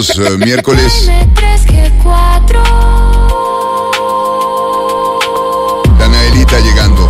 buenos miércoles. La Naelita llegando.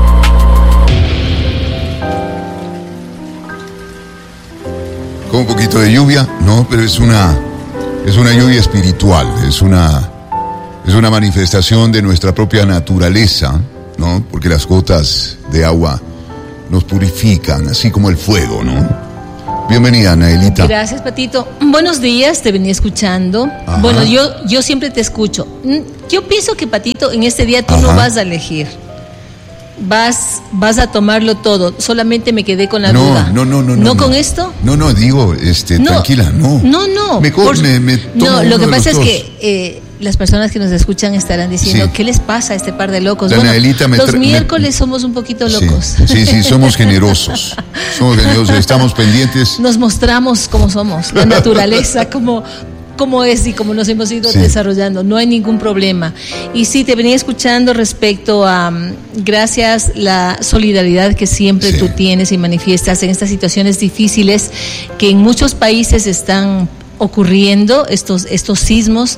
Con un poquito de lluvia, no, pero es una lluvia espiritual, es una manifestación de nuestra propia naturaleza, ¿no? Porque las gotas de agua nos purifican, así como el fuego, ¿no? Bienvenida, Naelita. Gracias, Patito. Buenos días, te venía escuchando. Ajá. Bueno, yo siempre te escucho. Yo pienso que, Patito, en este día tú no vas a elegir. Vas a tomarlo todo. Solamente me quedé con la duda. ¿No con esto? No, digo, tranquila, no. No. Mejor me tomo no, lo que pasa es dos. Que las personas que nos escuchan estarán diciendo, sí, ¿qué les pasa a este par de locos? Bueno, los miércoles somos un poquito locos. Sí, somos generosos. Estamos pendientes. Nos mostramos como somos, la naturaleza, como es y como nos hemos ido desarrollando. No hay ningún problema. Y sí, te venía escuchando respecto a, gracias, la solidaridad que siempre tú tienes y manifiestas en estas situaciones difíciles que en muchos países están ocurriendo, estos sismos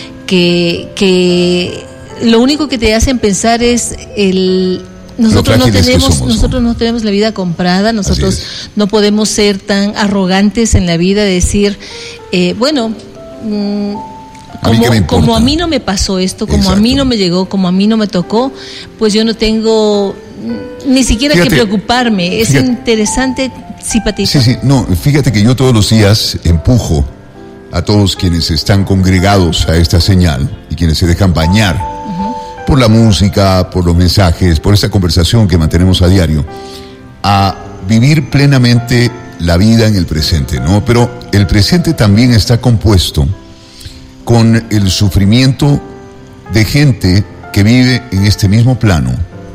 que lo único que te hacen pensar es nosotros no tenemos la vida comprada, nosotros no podemos ser tan arrogantes en la vida de decir, como a mí no me pasó esto, como a mí no me llegó, como a mí no me tocó, pues yo no tengo ni siquiera que preocuparme. Es interesante, sí, Patito. Sí, no, fíjate que yo todos los días empujo a todos quienes están congregados a esta señal y quienes se dejan bañar por la música, por los mensajes, por esta conversación que mantenemos a diario, a vivir plenamente la vida en el presente, ¿no? Pero el presente también está compuesto con el sufrimiento de gente que vive en este mismo plano,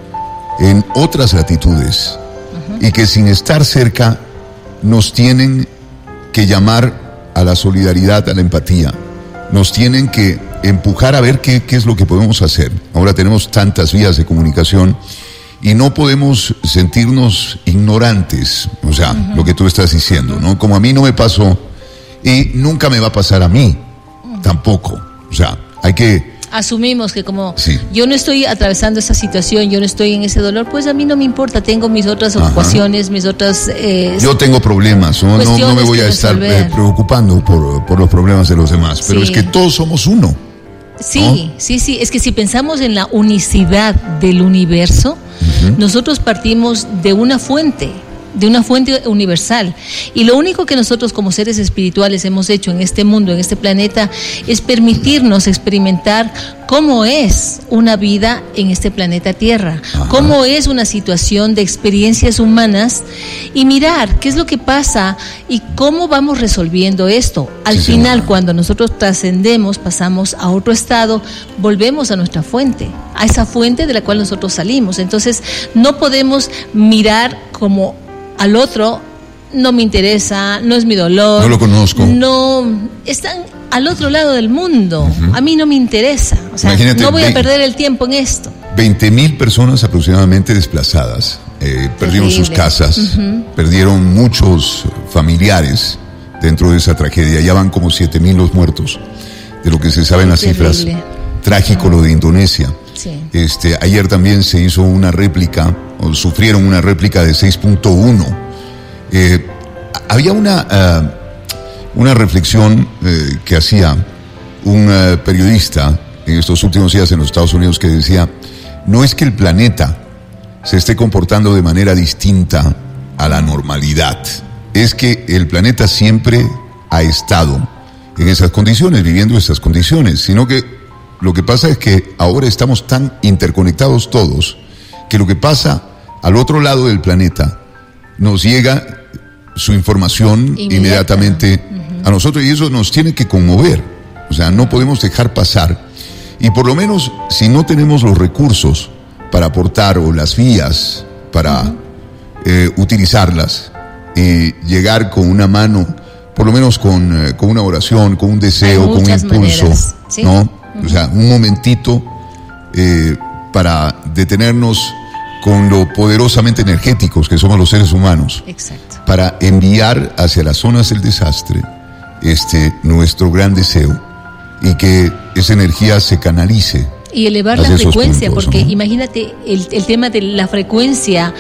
en otras latitudes, y que sin estar cerca nos tienen que llamar a la solidaridad, a la empatía. Nos tienen que empujar a ver qué es lo que podemos hacer. Ahora tenemos tantas vías de comunicación y no podemos sentirnos ignorantes, o sea, lo que tú estás diciendo, ¿no? Como a mí no me pasó y nunca me va a pasar a mí, tampoco. O sea, hay que... Asumimos que como yo no estoy atravesando esa situación, yo no estoy en ese dolor, pues a mí no me importa, tengo mis otras ocupaciones, mis otras... yo tengo problemas, no me voy a estar preocupando por los problemas de los demás, pero es que todos somos uno. Sí, ¿no? Sí, es que si pensamos en la unicidad del universo, nosotros partimos de una fuente universal, y lo único que nosotros como seres espirituales hemos hecho en este mundo, en este planeta, es permitirnos experimentar cómo es una vida en este planeta Tierra, cómo es una situación de experiencias humanas, y mirar qué es lo que pasa y cómo vamos resolviendo esto. Al final, cuando nosotros trascendemos, pasamos a otro estado, volvemos a nuestra fuente, a esa fuente de la cual nosotros salimos. Entonces no podemos mirar como al otro, no me interesa, no es mi dolor, no lo conozco, no, están al otro lado del mundo, a mí no me interesa, o sea, imagínate, no voy a perder el tiempo en esto. 20,000 personas aproximadamente desplazadas, perdieron sus casas, perdieron muchos familiares dentro de esa tragedia, ya van como 7,000 los muertos, de lo que se saben las cifras. Trágico lo de Indonesia. Ayer también se hizo una réplica, o sufrieron una réplica de 6.1. Había una reflexión que hacía un periodista en estos últimos días en los Estados Unidos, que decía, no es que el planeta se esté comportando de manera distinta a la normalidad, es que el planeta siempre ha estado en esas condiciones, viviendo esas condiciones, sino que lo que pasa es que ahora estamos tan interconectados todos que lo que pasa al otro lado del planeta nos llega su información inmediatamente a nosotros, y eso nos tiene que conmover. O sea, no podemos dejar pasar, y por lo menos si no tenemos los recursos para aportar o las vías para utilizarlas, llegar con una mano, por lo menos con una oración, con un deseo, con un impulso, ¿no? O sea, un momentito para detenernos con lo poderosamente energéticos que somos los seres humanos. Exacto. Para enviar hacia las zonas del desastre nuestro gran deseo y que esa energía se canalice. Y elevar la frecuencia, porque imagínate el tema de la frecuencia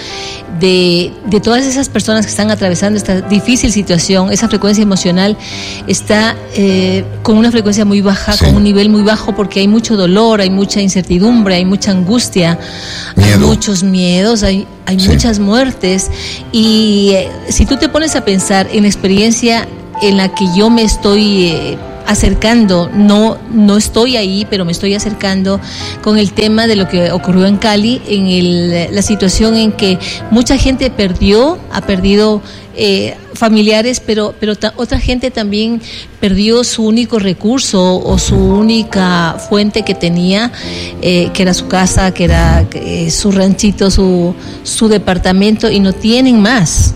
de todas esas personas que están atravesando esta difícil situación. Esa frecuencia emocional está con una frecuencia muy baja, con un nivel muy bajo, porque hay mucho dolor, hay mucha incertidumbre, hay mucha angustia, hay muchos miedos, hay muchas muertes. Y si tú te pones a pensar en la experiencia en la que yo me estoy acercando, no estoy ahí, pero me estoy acercando con el tema de lo que ocurrió en Cali, en la situación en que mucha gente ha perdido familiares, pero otra gente también perdió su único recurso o su única fuente que tenía, que era su casa, que era su ranchito, su departamento, y no tienen más.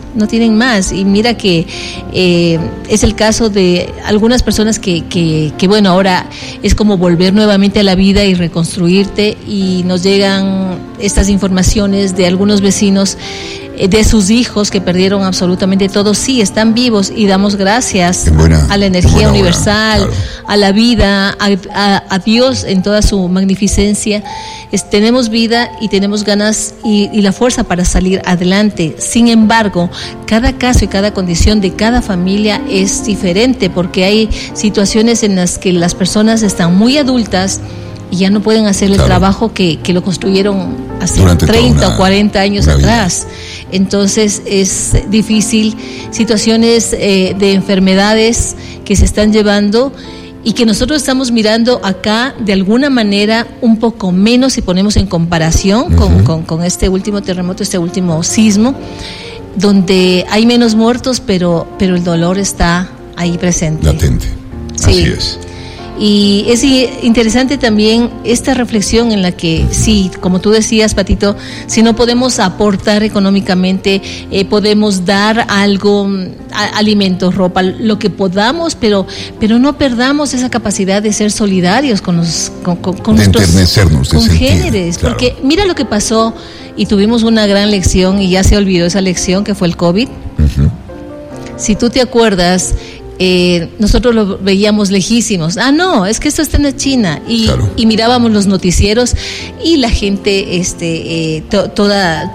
Y mira que es el caso de algunas personas que bueno, ahora es como volver nuevamente a la vida y reconstruirte, y nos llegan estas informaciones de algunos vecinos de sus hijos que perdieron absolutamente todo. Sí, están vivos, y damos gracias a la energía universal, claro, a la vida, a Dios en toda su magnificencia. Tenemos vida y tenemos ganas y la fuerza para salir adelante. Sin embargo, cada caso y cada condición de cada familia es diferente, porque hay situaciones en las que las personas están muy adultas y ya no pueden hacer el trabajo que lo construyeron hace 30 o 40 años atrás. Entonces es difícil, situaciones de enfermedades que se están llevando y que nosotros estamos mirando acá de alguna manera un poco menos si ponemos en comparación con este último terremoto, este último sismo, donde hay menos muertos, pero el dolor está ahí presente. Latente. Sí. Así es. Y es interesante también esta reflexión en la que, sí, como tú decías, Patito, si no podemos aportar económicamente, podemos dar algo, alimentos, ropa, lo que podamos, pero no perdamos esa capacidad de ser solidarios con nuestros congéneres, claro. Porque mira lo que pasó, y tuvimos una gran lección, y ya se olvidó esa lección, que fue el COVID. Si tú te acuerdas, nosotros lo veíamos lejísimos. No, es que esto está en China, y mirábamos los noticieros y la gente toda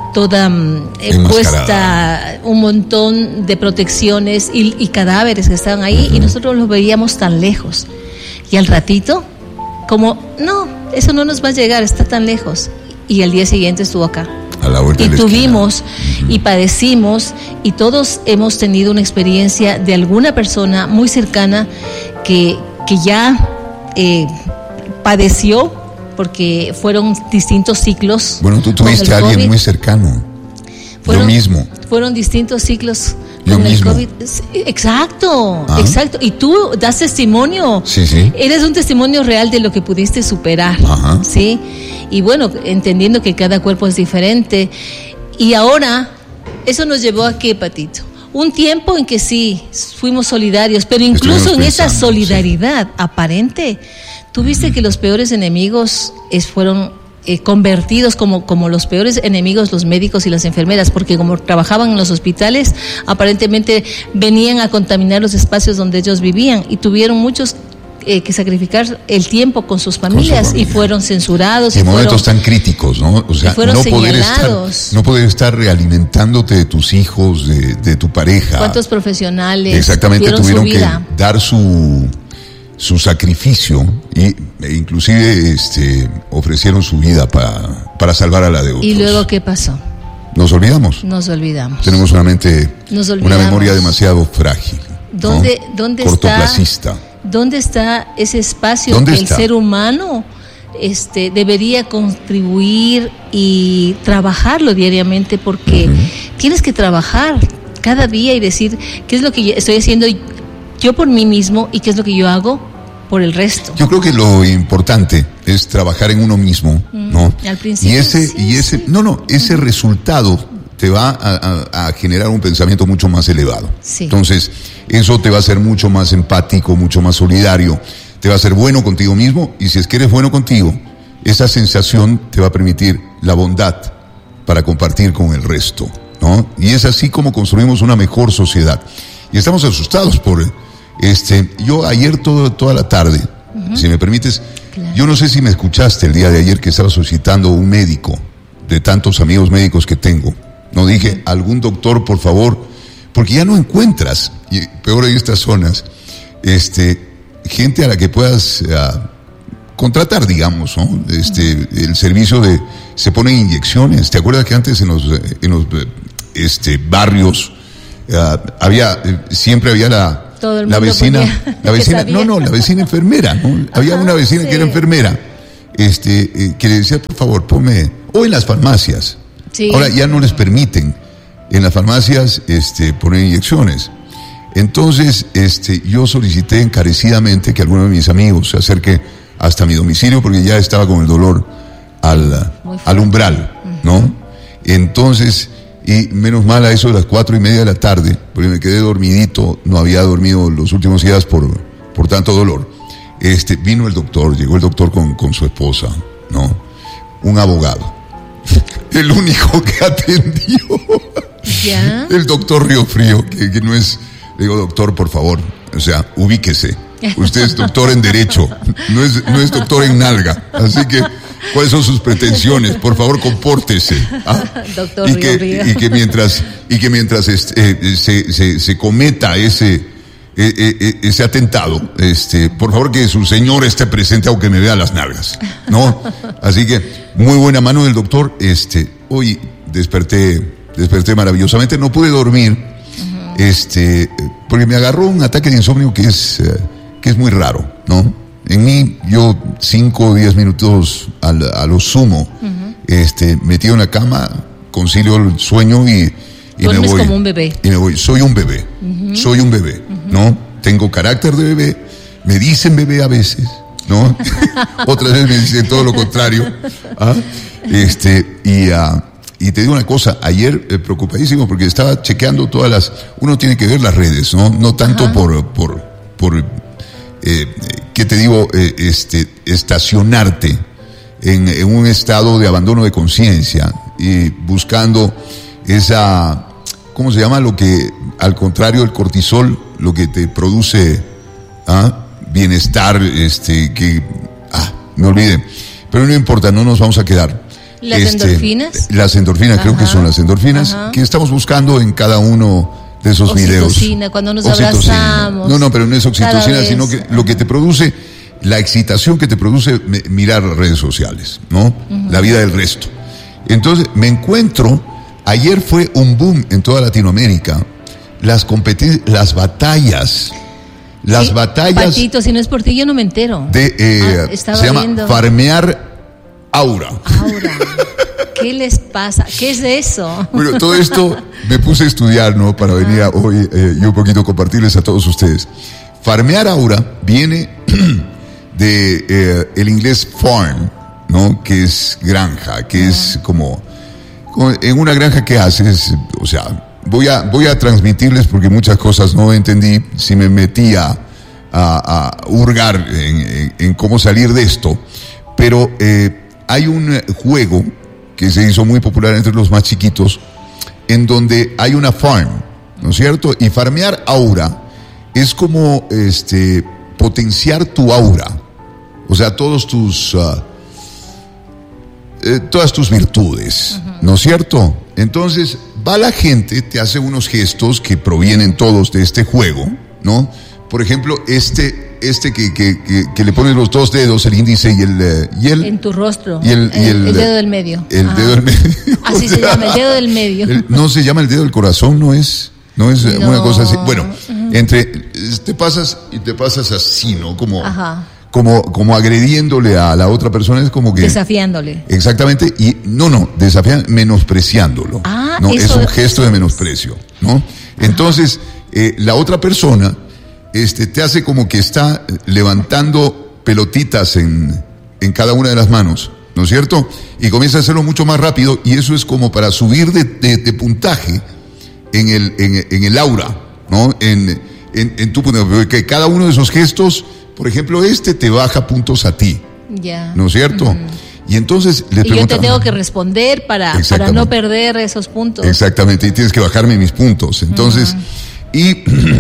puesta, un montón de protecciones y cadáveres que estaban ahí, y nosotros los veíamos tan lejos, y al ratito como no, eso no nos va a llegar, está tan lejos, y al día siguiente estuvo acá. Y tuvimos y padecimos, y todos hemos tenido una experiencia de alguna persona muy cercana que ya padeció, porque fueron distintos ciclos. Bueno, tú tuviste a alguien muy cercano. Yo mismo. Fueron distintos ciclos yo con mismo. el COVID. Exacto. Y tú das testimonio. Sí. Eres un testimonio real de lo que pudiste superar. ¿Sí? Y bueno, entendiendo que cada cuerpo es diferente. Y ahora, eso nos llevó a ¿qué, Patito? Un tiempo en que sí, fuimos solidarios, pero incluso en esa solidaridad aparente, tuviste que los peores enemigos fueron convertidos como los peores enemigos, los médicos y las enfermeras, porque como trabajaban en los hospitales, aparentemente venían a contaminar los espacios donde ellos vivían, y tuvieron muchos que sacrificar el tiempo con sus familias, y fueron censurados. En momentos tan críticos, ¿no? O sea, no poder estar realimentándote de tus hijos, de tu pareja. ¿Cuántos profesionales exactamente tuvieron que dar su sacrificio e inclusive ofrecieron su vida para salvar a la de otros? ¿Y luego qué pasó? Nos olvidamos. Tenemos una memoria demasiado frágil. ¿Dónde cortoplacista. ¿Dónde está ese espacio que el ser humano debería contribuir y trabajarlo diariamente? Porque tienes que trabajar cada día y decir qué es lo que estoy haciendo yo por mí mismo y qué es lo que yo hago por el resto. Yo creo que lo importante es trabajar en uno mismo, ¿no? Al principio, ese resultado te va a generar un pensamiento mucho más elevado. Sí. Entonces, eso te va a hacer mucho más empático, mucho más solidario, te va a hacer bueno contigo mismo, y si es que eres bueno contigo, esa sensación te va a permitir la bondad para compartir con el resto, ¿no? Y es así como construimos una mejor sociedad. Y estamos asustados por Yo ayer toda la tarde, si me permites, claro. Yo no sé si me escuchaste el día de ayer que estaba solicitando un médico, de tantos amigos médicos que tengo. No dije, algún doctor, por favor, porque ya no encuentras, y peor en estas zonas, gente a la que puedas contratar, digamos, ¿no? El servicio se ponen inyecciones. ¿Te acuerdas que antes en los barrios siempre había la vecina, la vecina enfermera, ¿no? Había una vecina que era enfermera, que le decía, por favor, ponme, o en las farmacias. Sí. Ahora ya no les permiten en las farmacias poner inyecciones. Entonces, yo solicité encarecidamente que alguno de mis amigos se acerque hasta mi domicilio porque ya estaba con el dolor al umbral, ¿no? Entonces, y menos mal a eso de las 4:30 de la tarde, porque me quedé dormidito, no había dormido los últimos días por tanto dolor. Vino el doctor, llegó el doctor con su esposa, ¿no? Un abogado. El único que atendió. ¿Ya? El doctor Río Frío, que no es, le digo, doctor, por favor, o sea, ubíquese. Usted es doctor en Derecho, no es doctor en nalga. Así que, ¿cuáles son sus pretensiones? Por favor, compórtese. Doctor Río Frío. Y que mientras se cometa ese atentado, por favor que su señor esté presente aunque me vea las nalgas, ¿no? Así que, muy buena mano del doctor. Hoy desperté maravillosamente, no pude dormir, porque me agarró un ataque de insomnio que es muy raro, ¿no? En mí, yo 5 o 10 minutos a lo sumo, metido en la cama, concilio el sueño y me voy. Como un bebé. Y me voy. Soy un bebé, ¿no? Tengo carácter de bebé, me dicen bebé a veces, ¿no? Otras veces me dicen todo lo contrario. Y te digo una cosa, ayer preocupadísimo porque estaba chequeando uno tiene que ver las redes, no tanto por ¿qué te digo? Estacionarte en un estado de abandono de conciencia y buscando esa, ¿cómo se llama? Lo que, al contrario, el cortisol, lo que te produce bienestar, me olvidé. Pero no importa, no nos vamos a quedar. ¿Las endorfinas? Las endorfinas, creo que son las endorfinas que estamos buscando en cada uno de esos videos. Oxitocina, cuando nos abrazamos. No, pero no es oxitocina, sino que lo que te produce, la excitación que te produce mirar redes sociales, ¿no? La vida del resto. Entonces, me encuentro, ayer fue un boom en toda Latinoamérica, las competencias, las batallas. Patito, si no es por ti, yo no me entero. Se llama viendo. Farmear Aura. ¿Qué les pasa? ¿Qué es eso? Bueno, todo esto me puse a estudiar, ¿no? Para venir hoy y un poquito compartirles a todos ustedes. Farmear Aura viene de el inglés farm, ¿no? Que es granja, que es como en una granja que haces, o sea, voy a transmitirles porque muchas cosas no entendí si me metí a hurgar en cómo salir de esto, pero hay un juego que se hizo muy popular entre los más chiquitos, en donde hay una farm, ¿no es cierto? Y farmear aura es como potenciar tu aura, o sea, todas tus virtudes, ¿no es cierto? Entonces, va la gente, te hace unos gestos que provienen todos de este juego, ¿no? Por ejemplo, que le pones los 2 dedos, el índice y el en tu rostro, y el dedo del medio. El dedo del medio. Así se llama, el dedo del medio. No se llama el dedo del corazón, no es una cosa así. Bueno, te pasas así, ¿no? Como agrediéndole a la otra persona, es como que desafiándole. Exactamente, y desafiando, menospreciándolo. No, es un gesto de menosprecio, ¿no? Entonces, la otra persona te hace como que está levantando pelotitas en cada una de las manos, ¿no es cierto? Y comienza a hacerlo mucho más rápido, y eso es como para subir de puntaje en el aura, ¿no? En tu punto, porque cada uno de esos gestos, por ejemplo, te baja puntos a ti, ¿no es cierto? Y entonces le preguntan, yo te tengo que responder para no perder esos puntos. Exactamente, y tienes que bajarme mis puntos. Entonces, y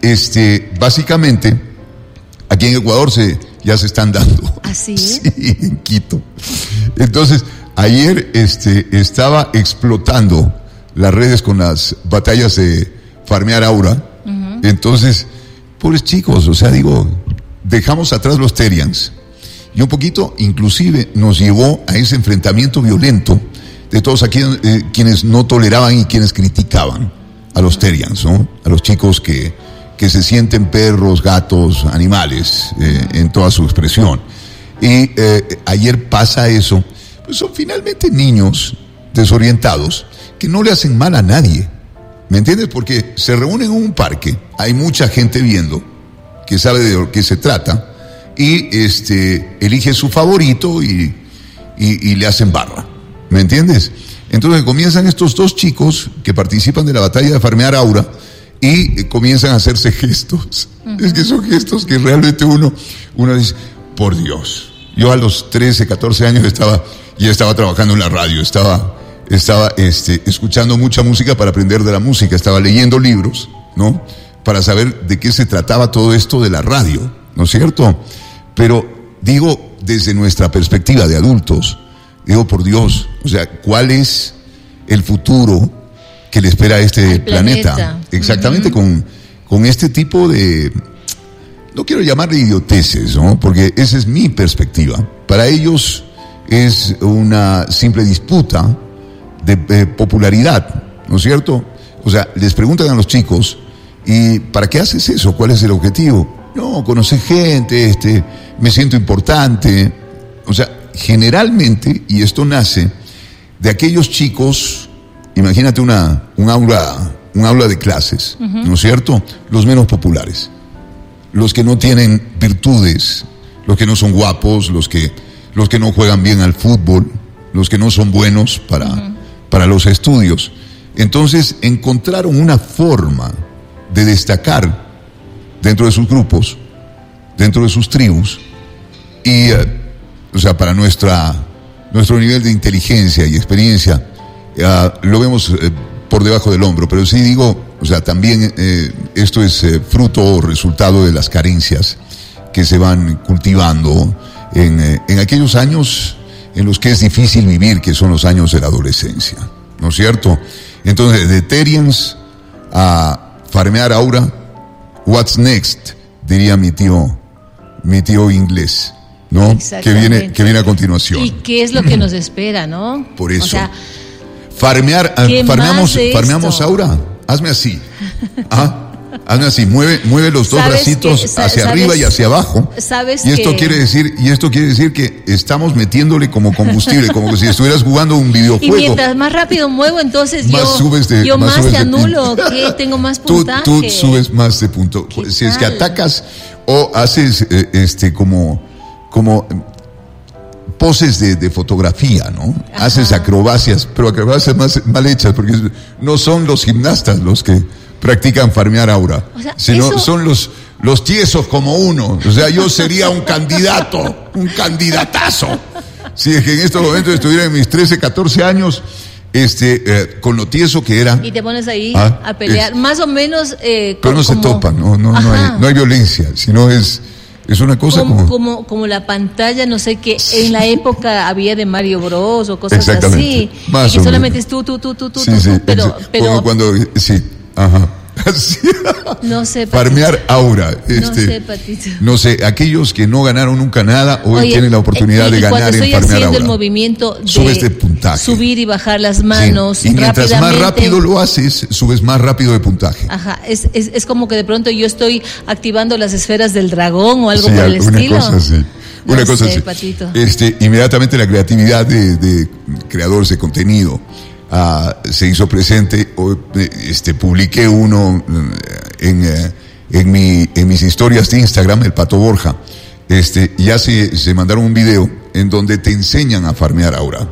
básicamente, aquí en Ecuador ya se están dando. ¿Así? Sí, en Quito. Entonces, ayer estaba explotando las redes con las batallas de farmear aura. Uh-huh. Entonces, pobres chicos, o sea, digo, dejamos atrás los Terians. Y un poquito, inclusive, nos llevó a ese enfrentamiento violento de todos aquellos quienes no toleraban y quienes criticaban a los Terians, ¿no? A los chicos que se sienten perros, gatos, animales, en toda su expresión. Y ayer pasa eso, pues son finalmente niños desorientados que no le hacen mal a nadie, ¿me entiendes? Porque se reúnen en un parque, hay mucha gente viendo, que sabe de lo que se trata, y elige su favorito y le hacen barra, ¿me entiendes? Entonces comienzan estos dos chicos que participan de la batalla de farmear aura y comienzan a hacerse gestos. Uh-huh. Es que son gestos que realmente uno dice, por Dios. Yo a los 13, 14 años ya estaba trabajando en la radio, estaba escuchando mucha música para aprender de la música, estaba leyendo libros, ¿no? Para saber de qué se trataba todo esto de la radio, ¿no es cierto? Pero digo, desde nuestra perspectiva de adultos, digo, por Dios, o sea, ¿cuál es el futuro que le espera a este planeta? Exactamente, uh-huh. con este tipo de, no quiero llamarle idioteces, ¿no? Porque esa es mi perspectiva. Para ellos es una simple disputa de popularidad, ¿no es cierto? O sea, les preguntan a los chicos, ¿y para qué haces eso? ¿Cuál es el objetivo? No, conocer gente, me siento importante. O sea, generalmente, y esto nace de aquellos chicos, imagínate un aula de clases, uh-huh. ¿no es cierto? Los menos populares, los que no tienen virtudes, los que no son guapos, los que no juegan bien al fútbol, los que no son buenos para los estudios. Entonces encontraron una forma de destacar dentro de sus grupos, dentro de sus tribus, y o sea, para nuestro nivel de inteligencia y experiencia, lo vemos por debajo del hombro, pero sí digo, o sea, también esto es fruto o resultado de las carencias que se van cultivando en aquellos años en los que es difícil vivir, que son los años de la adolescencia, ¿no es cierto? Entonces, de Terians a farmear aura, what's next, diría mi tío inglés, ¿no? Que viene a continuación. ¿Y qué es lo que nos espera, no? Por eso. O sea, farmeamos aura. Hazme así. Hazme así, mueve los dos bracitos hacia arriba y hacia abajo. ¿Sabes? Y esto quiere decir que estamos metiéndole como combustible, como si estuvieras jugando un videojuego. Y mientras más rápido muevo, entonces yo más te anulo, que tengo más puntaje. Tú subes más de punto. Si es que atacas o haces como poses de fotografía, ¿no? Ajá. Haces acrobacias, pero acrobacias mal hechas, porque no son los gimnastas los que practican farmear aura, o sea, sino son los tiesos como uno. O sea, yo sería un candidatazo. Si es que en estos momentos estuviera en mis 13, 14 años, con lo tieso que era. Y te pones ahí a pelear, más o menos. Pero no se topan, no hay violencia, sino es una cosa como la pantalla, no sé qué, en la época había de Mario Bros o cosas así. Más y que solamente es tú, pero como cuando, sí, ajá. No sé, Patito. Farmear aura. No sé, Patito. No sé, aquellos que no ganaron nunca nada, hoy tienen la oportunidad de ganar en farmear aura. Cuando estoy haciendo el movimiento de puntaje, subir y bajar las manos, sí. Y mientras más rápido lo haces, subes más rápido de puntaje. Ajá, es como que de pronto yo estoy activando las esferas del dragón o algo por el estilo. Una cosa así. Patito. Inmediatamente la creatividad de creadores de contenido se hizo presente. Publiqué uno en mis historias de Instagram, el Pato Borja. Ya se mandaron un video en donde te enseñan a farmear aura.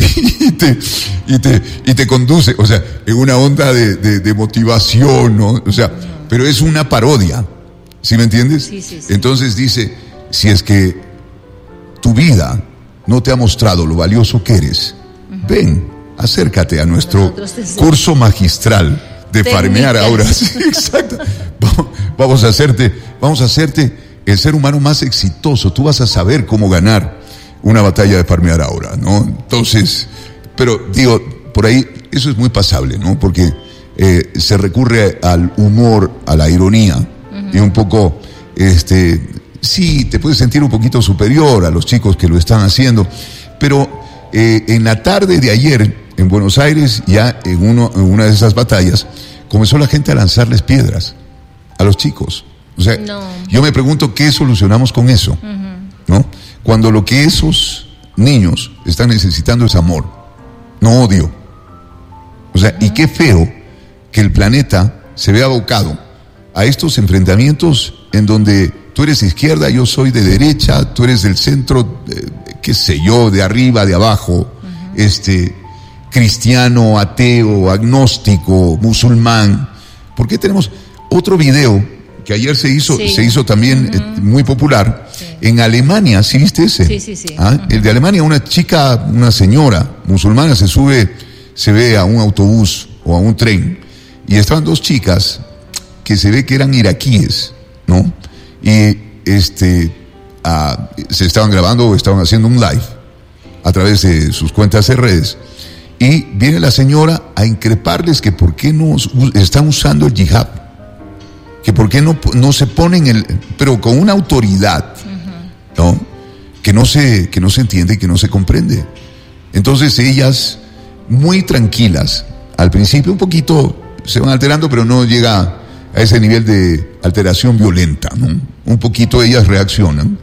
Y te conduce, o sea, en una onda de motivación, ¿no? O sea, pero es una parodia, ¿sí me entiendes? Sí. Entonces dice, si es que tu vida no te ha mostrado lo valioso que eres, ven, acércate a nuestro curso magistral de farmear ahora. Sí, exacto. Vamos a hacerte el ser humano más exitoso. Tú vas a saber cómo ganar una batalla de farmear ahora, ¿no? Entonces, pero digo, por ahí eso es muy pasable, ¿no? Porque se recurre al humor, a la ironía, y un poco, sí, te puedes sentir un poquito superior a los chicos que lo están haciendo, pero en la tarde de ayer, en Buenos Aires, ya en una de esas batallas, comenzó la gente a lanzarles piedras a los chicos. O sea, yo me pregunto qué solucionamos con eso, ¿no? Cuando lo que esos niños están necesitando es amor, no odio. O sea, y qué feo que el planeta se vea abocado a estos enfrentamientos en donde tú eres izquierda, yo soy de derecha, tú eres del centro, qué sé yo, de arriba, de abajo, cristiano, ateo, agnóstico, musulmán. ¿Por qué tenemos otro video que ayer se hizo también muy popular? Sí. En Alemania, ¿sí viste ese? Sí. El de Alemania, una chica, una señora musulmana se ve a un autobús o a un tren, y estaban dos chicas que se ve que eran iraquíes, ¿no? Y se estaban grabando o estaban haciendo un live a través de sus cuentas de redes, y viene la señora a increparles que por qué no están usando el yihad, que por qué no se ponen pero con una autoridad, ¿no? Que no se entiende y que no se comprende. Entonces ellas, muy tranquilas, al principio un poquito se van alterando, pero no llega a ese nivel de alteración violenta, ¿no? Un poquito ellas reaccionan,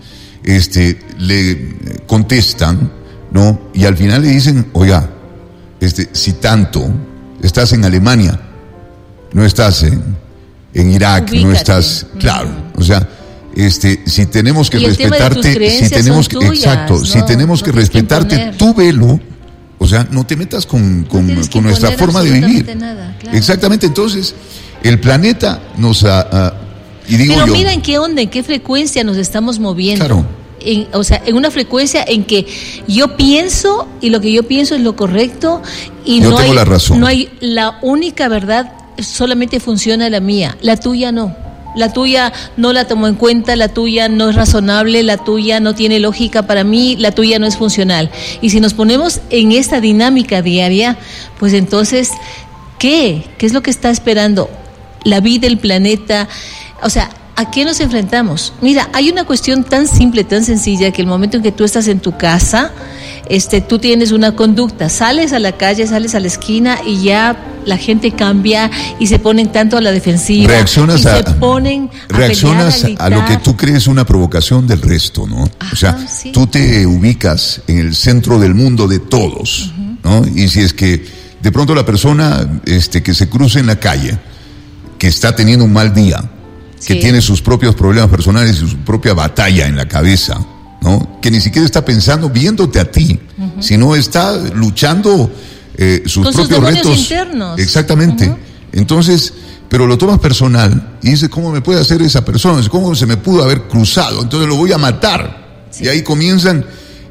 le contestan, ¿no? Y al final le dicen, oiga, si tanto estás en Alemania, no estás en Irak, ubícate. No estás, claro, o sea, si tenemos que respetarte, si tenemos que, tuyas, exacto, si tenemos que respetarte tu velo, o sea, no te metas con nuestra forma de vivir. Nada, claro. Exactamente, entonces, el planeta nos y digo pero yo, mira en qué onda, en qué frecuencia nos estamos moviendo. Claro. En una frecuencia en que yo pienso y lo que yo pienso es lo correcto y yo tengo la razón. No hay la única verdad, solamente funciona la mía, la tuya no. La tuya no la tomo en cuenta, la tuya no es razonable, la tuya no tiene lógica para mí, la tuya no es funcional. Y si nos ponemos en esta dinámica diaria, pues entonces, ¿qué es lo que está esperando la vida, el planeta? O sea, ¿a qué nos enfrentamos? Mira, hay una cuestión tan simple, tan sencilla, que el momento en que tú estás en tu casa, tú tienes una conducta, sales a la calle, sales a la esquina y ya la gente cambia y se ponen tanto a la defensiva. Reaccionas reaccionas a lo que tú crees una provocación del resto, ¿no? Ajá, o sea, sí. Tú te ubicas en el centro del mundo de todos, ¿no? Y si es que de pronto la persona que se cruza en la calle, que está teniendo un mal día, que tiene sus propios problemas personales y su propia batalla en la cabeza, ¿no? Que ni siquiera está pensando, viéndote a ti, sino está luchando sus con propios sus retos internos. Exactamente. Entonces, pero lo tomas personal y dices, ¿cómo me puede hacer esa persona? ¿Cómo se me pudo haber cruzado? Entonces lo voy a matar. Sí. Y ahí comienzan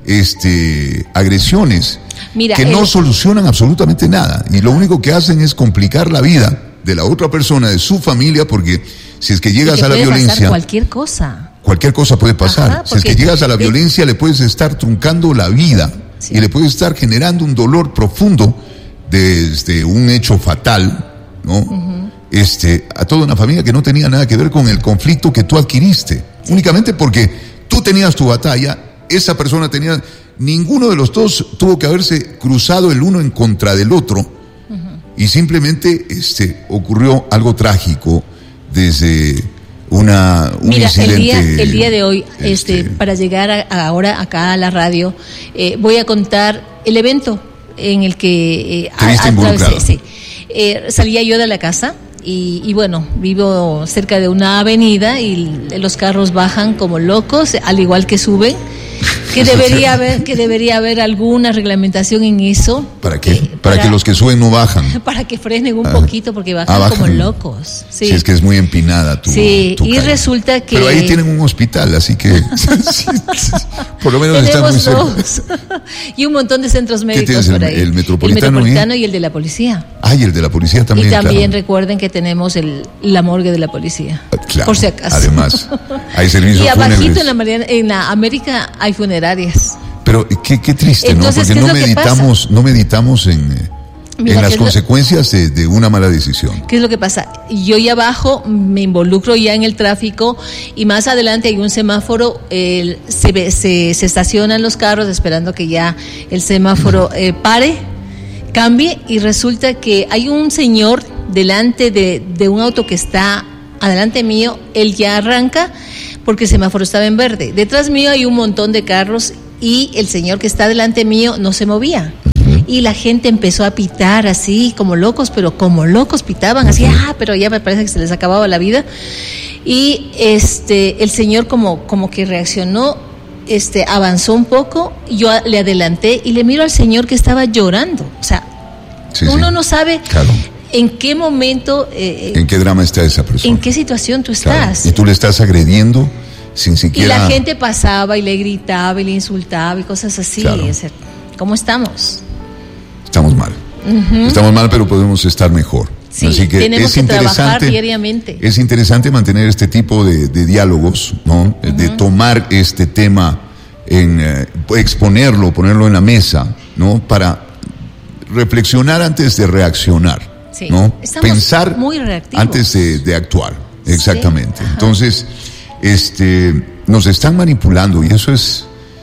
agresiones que no solucionan absolutamente nada. Y lo único que hacen es complicar la vida de la otra persona, de su familia, porque si es que llegas a la violencia, cualquier cosa puede pasar. Ajá, si es que llegas a la violencia, le puedes estar truncando la vida, y le puedes estar generando un dolor profundo desde un hecho fatal, ¿no? A toda una familia que no tenía nada que ver con el conflicto que tú adquiriste, únicamente porque tú tenías tu batalla, esa persona tenía, ninguno de los dos tuvo que haberse cruzado el uno en contra del otro, y simplemente ocurrió algo trágico desde un incidente. El día de hoy, para llegar ahora acá a la radio, voy a contar el evento en el que atravesé. Salía yo de la casa y bueno, vivo cerca de una avenida y los carros bajan como locos, al igual que suben. Que debería haber alguna reglamentación en eso. ¿Para qué? Para que los que suben no bajan. Para que frenen un poquito, porque bajan como locos. Sí. Sí, es que es muy empinada tu y calle. resulta que... Pero ahí tienen un hospital, así que por lo menos están muy cerca. Y un montón de centros médicos por ahí. El Metropolitano y el de la policía. Y el de la policía también. Y también recuerden que tenemos la morgue de la policía. Claro, por si acaso. Además, hay servicios fúnebres. Y abajito en la América hay funerarias. Pero qué triste, entonces, ¿no? Porque no meditamos en las consecuencias de una mala decisión. ¿Qué es lo que pasa? Yo ya abajo me involucro ya en el tráfico y más adelante hay un semáforo, se estacionan los carros esperando que ya el semáforo pare, cambie, y resulta que hay un señor delante de un auto que está adelante mío. Él ya arranca porque el semáforo estaba en verde. Detrás mío hay un montón de carros y el señor que está delante mío no se movía. Y la gente empezó a pitar así, como locos, pero como locos pitaban, así, pero ya me parece que se les acababa la vida. Y el señor como que reaccionó, avanzó un poco, yo le adelanté y le miro al señor que estaba llorando. O sea, uno no sabe en qué momento... ¿En qué drama está esa persona? ¿En qué situación tú estás? Y tú le estás agrediendo sin siquiera... Y la gente pasaba y le gritaba y le insultaba y cosas así. ¿Cómo estamos? Estamos mal. Estamos mal, pero podemos estar mejor. Sí, así que tenemos que trabajar diariamente. Es interesante mantener este tipo de diálogos, ¿no? De tomar este tema, exponerlo, ponerlo en la mesa, ¿no? Para reflexionar antes de reaccionar, ¿no? Estamos pensar muy reactivos antes de actuar. Exactamente. Entonces, nos están manipulando y eso es,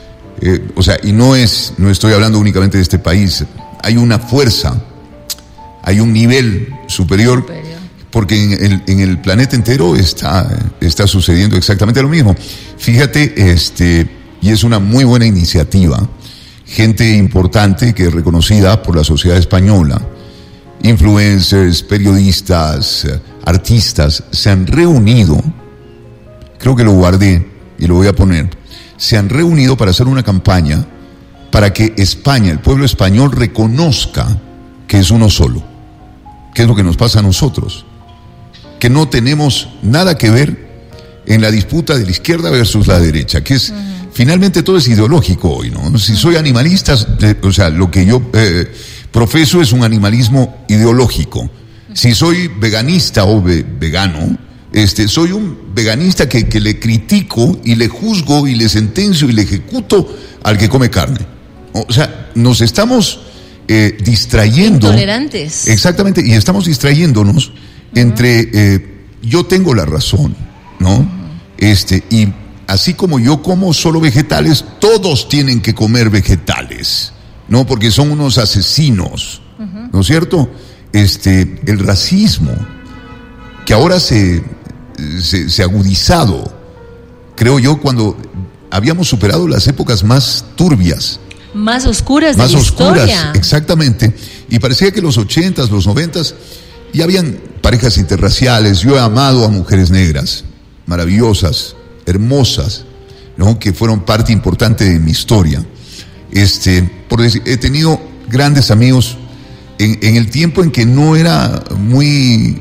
y no estoy hablando únicamente de este país. Hay una fuerza, hay un nivel superior, porque en el planeta entero está sucediendo exactamente lo mismo. Fíjate, y es una muy buena iniciativa, gente importante que es reconocida por la sociedad española, influencers, periodistas, artistas, se han reunido, creo que lo guardé y lo voy a poner, se han reunido para hacer una campaña para que España, el pueblo español, reconozca que es uno solo. ¿Qué es lo que nos pasa a nosotros? Que no tenemos nada que ver en la disputa de la izquierda versus la derecha, que es, finalmente todo es ideológico hoy, ¿no? Si soy animalista, lo que yo profeso es un animalismo ideológico. Si soy veganista o vegano, soy un veganista que le critico y le juzgo y le sentencio y le ejecuto al que come carne. O sea, nos estamos distrayendo. Intolerantes. Exactamente, y estamos distrayéndonos entre yo tengo la razón, ¿no? Y así como yo como solo vegetales, todos tienen que comer vegetales, ¿no? Porque son unos asesinos, ¿no es cierto? El racismo, que ahora se ha agudizado, creo yo, cuando habíamos superado las épocas más turbias, más oscuras de la historia. Exactamente. Y parecía que los 80s, los 90s, ya habían parejas interraciales. Yo he amado a mujeres negras, maravillosas, hermosas, ¿no? Que fueron parte importante de mi historia. He tenido grandes amigos en el tiempo en que no era muy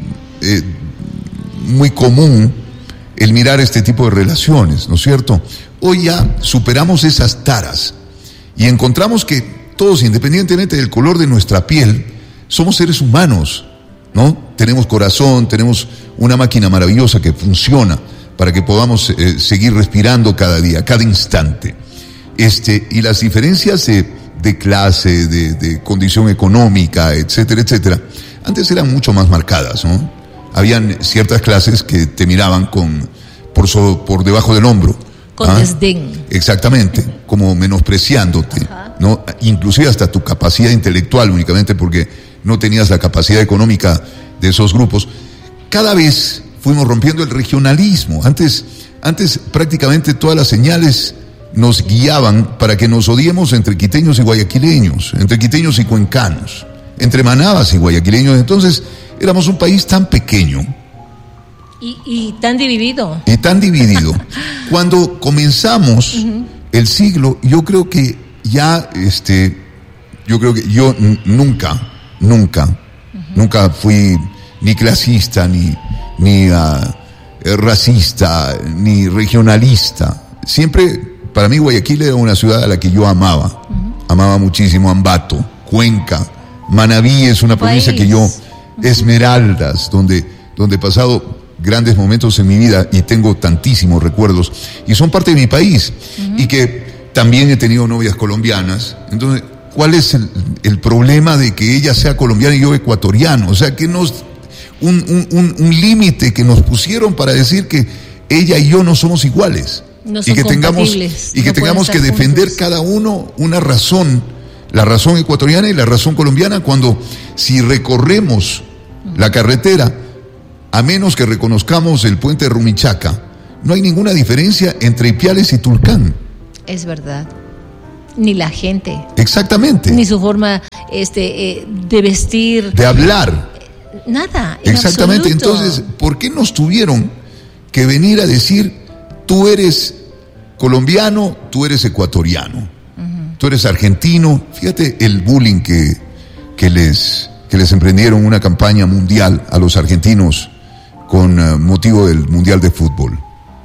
común el mirar este tipo de relaciones, ¿no es cierto? Hoy ya superamos esas taras y encontramos que todos, independientemente del color de nuestra piel, somos seres humanos, ¿no? Tenemos corazón, tenemos una máquina maravillosa que funciona para que podamos seguir respirando cada día, cada instante. Y las diferencias de clase, de condición económica, etcétera, etcétera, antes eran mucho más marcadas, ¿no? Habían ciertas clases que te miraban por debajo del hombro. Con desdén. Exactamente, como menospreciándote, ¿no? Inclusive hasta tu capacidad intelectual, únicamente porque no tenías la capacidad económica de esos grupos. Cada vez fuimos rompiendo el regionalismo. Antes prácticamente todas las señales nos guiaban para que nos odiemos entre quiteños y guayaquileños, entre quiteños y cuencanos, entre manabas y guayaquileños. Entonces éramos un país tan pequeño. Y tan dividido. Y tan dividido. Cuando comenzamos el siglo, yo creo que ya, yo nunca fui ni clasista, ni racista, ni regionalista. Siempre, para mí, Guayaquil era una ciudad a la que yo amaba. Amaba muchísimo. Ambato, Cuenca, Manabí es una provincia que yo, Esmeraldas, donde he pasado grandes momentos en mi vida y tengo tantísimos recuerdos y son parte de mi país y que también he tenido novias colombianas. Entonces, ¿cuál es el problema de que ella sea colombiana y yo ecuatoriano? O sea, que un límite que nos pusieron para decir que ella y yo no somos iguales. No son compatibles. Y que tengamos que defender juntos cada uno una razón, la razón ecuatoriana y la razón colombiana, cuando si recorremos la carretera, a menos que reconozcamos el puente de Rumichaca, no hay ninguna diferencia entre Ipiales y Tulcán. Es verdad. Ni la gente. Exactamente. Ni su forma de vestir. De hablar. Nada. Exactamente. Entonces, ¿por qué nos tuvieron que venir a decir, tú eres colombiano, tú eres ecuatoriano, tú eres argentino? Fíjate el bullying que les emprendieron una campaña mundial a los argentinos con motivo del Mundial de Fútbol.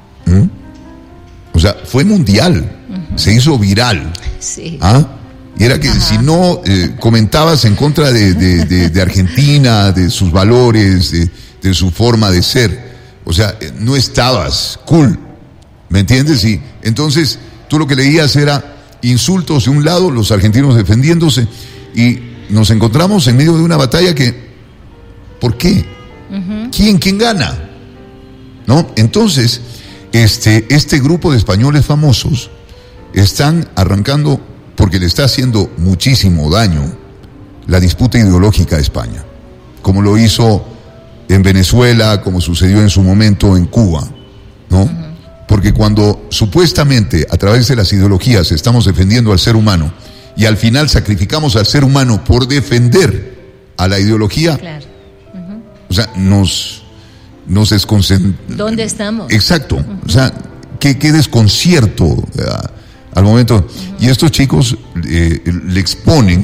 O sea, fue mundial, se hizo viral. Sí. Y era que si no comentabas en contra de Argentina, de sus valores, de su forma de ser, o sea, no estabas cool, ¿me entiendes? Y entonces tú lo que leías era insultos de un lado, los argentinos defendiéndose, y nos encontramos en medio de una batalla que, ¿por qué? ¿Quién gana? ¿No? Entonces, este grupo de españoles famosos están arrancando, porque le está haciendo muchísimo daño la disputa ideológica a España, como lo hizo en Venezuela, como sucedió en su momento en Cuba, ¿no? Porque cuando supuestamente a través de las ideologías estamos defendiendo al ser humano y al final sacrificamos al ser humano por defender a la ideología, claro. O sea, nos desconcentramos. ¿Dónde estamos? Exacto. O sea, qué desconcierto al momento. Y estos chicos le exponen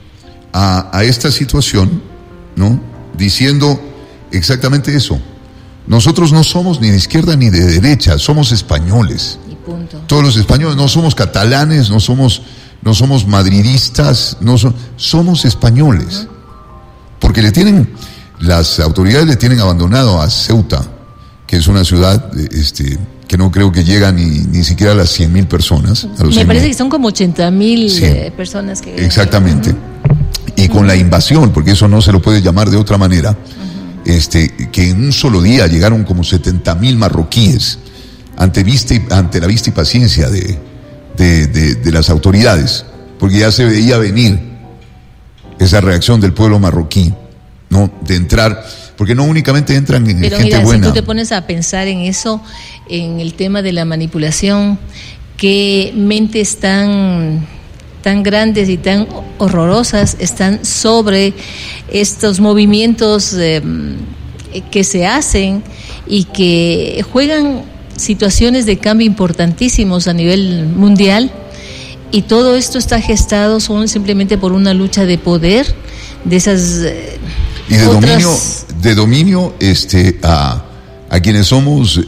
a esta situación, ¿no? Diciendo exactamente eso. Nosotros no somos ni de izquierda ni de derecha, somos españoles. Y punto. Todos los españoles, no somos catalanes, no somos madridistas, somos españoles. Porque las autoridades le tienen abandonado a Ceuta, que es una ciudad que no creo que llega ni siquiera a las 100,000 personas. Me parece que son como 80,000 personas que... Exactamente. Y con la invasión, porque eso no se lo puede llamar de otra manera, que en un solo día llegaron como 70,000 marroquíes ante la vista y paciencia de las autoridades, porque ya se veía venir esa reacción del pueblo marroquí, ¿no? De entrar, porque no únicamente entran en pero gente mira, buena. Si tú te pones a pensar en eso, en el tema de la manipulación, qué mentes tan grandes y tan horrorosas están sobre estos movimientos que se hacen y que juegan situaciones de cambio importantísimos a nivel mundial, y todo esto está gestado simplemente por una lucha de poder de esas y de dominio a quienes somos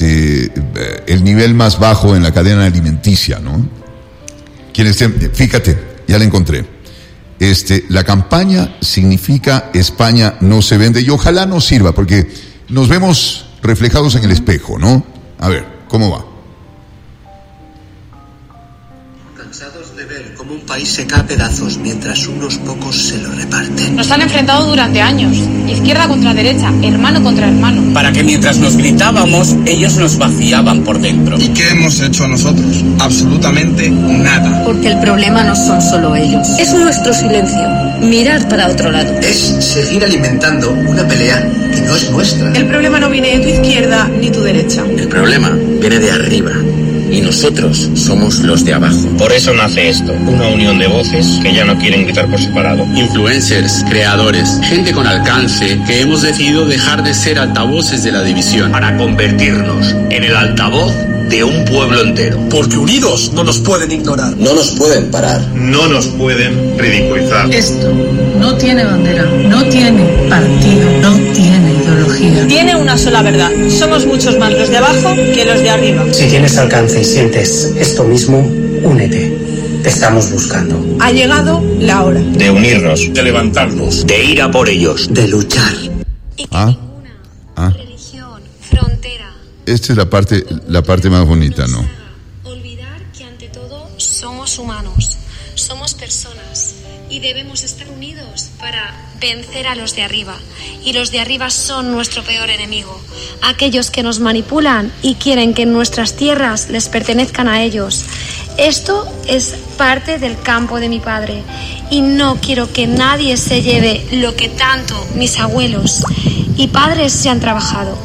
el nivel más bajo en la cadena alimenticia, ¿no? Fíjate, ya la encontré. La campaña significa España no se vende, y ojalá nos sirva, porque nos vemos reflejados en el espejo, ¿no? A ver, ¿cómo va? Cansados de ver cómo un país se cae a pedazos mientras unos pocos se lo reparten. Nos han enfrentado durante años, izquierda contra derecha, hermano contra hermano. Para que mientras nos gritábamos, ellos nos vaciaban por dentro. ¿Y qué hemos hecho nosotros? Absolutamente nada. Porque el problema no son solo ellos. Es nuestro silencio, mirar para otro lado. Es seguir alimentando una pelea que no es nuestra. El problema no viene de tu izquierda ni tu derecha. El problema viene de arriba. Y nosotros somos los de abajo. Por eso nace esto, una unión de voces que ya no quieren gritar por separado. Influencers, creadores, gente con alcance que hemos decidido dejar de ser altavoces de la división para convertirnos en el altavoz de un pueblo entero. Porque unidos no nos pueden ignorar. No nos pueden parar. No nos pueden ridiculizar. Esto no tiene bandera, no tiene partido, no tiene ideología. Tiene una sola verdad. Somos muchos más los de abajo que los de arriba. Si tienes alcance y sientes esto mismo, únete. Te estamos buscando. Ha llegado la hora. De unirnos. De levantarnos. De ir a por ellos. De luchar. Y que ninguna religión, frontera. Esta es la parte más bonita, ¿no? Olvidar que ante todo somos humanos, somos personas y debemos estar unidos para vencer a los de arriba. Y los de arriba son nuestro peor enemigo, aquellos que nos manipulan y quieren que nuestras tierras les pertenezcan a ellos. Esto es parte del campo de mi padre y no quiero que nadie se lleve lo que tanto mis abuelos y padres se han trabajado.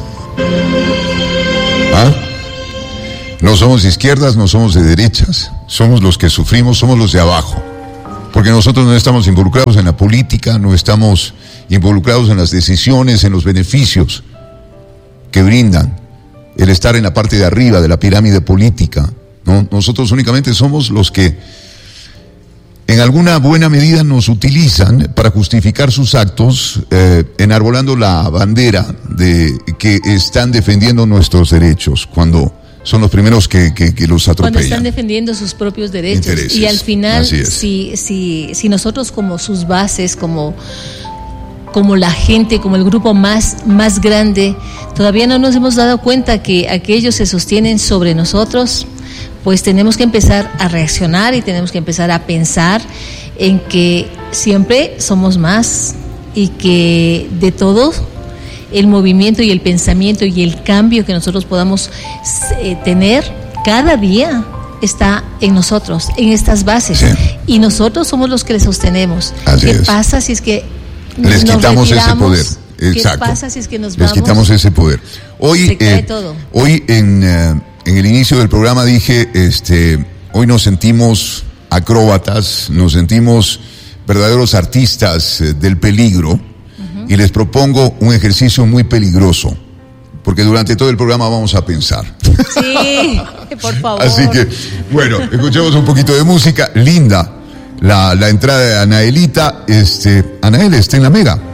No somos de izquierdas, no somos de derechas, somos los que sufrimos, somos los de abajo, porque nosotros no estamos involucrados en la política, no estamos involucrados en las decisiones, en los beneficios que brindan el estar en la parte de arriba de la pirámide política, ¿no? Nosotros únicamente somos los que en alguna buena medida nos utilizan para justificar sus actos, enarbolando la bandera de que están defendiendo nuestros derechos, cuando son los primeros que los atropellan. Cuando están defendiendo sus propios derechos. Intereses. Y al final, si nosotros como sus bases, como la gente, como el grupo más grande, todavía no nos hemos dado cuenta que aquellos se sostienen sobre nosotros, pues tenemos que empezar a reaccionar y tenemos que empezar a pensar en que siempre somos más y que de todo el movimiento y el pensamiento y el cambio que nosotros podamos tener cada día está en nosotros, en estas bases. Sí. Y nosotros somos los que les sostenemos. Así ¿Qué es. pasa si es que les quitamos ese poder? Exacto. ¿Qué pasa si es que nos vamos? Les quitamos ese poder. Hoy, se cae todo. Hoy en el inicio del programa dije, hoy nos sentimos acróbatas, nos sentimos verdaderos artistas del peligro, y les propongo un ejercicio muy peligroso, porque durante todo el programa vamos a pensar. Sí, por favor. Así que, bueno, escuchemos un poquito de música. Linda la entrada de Anaelita. Anael está en la Mega.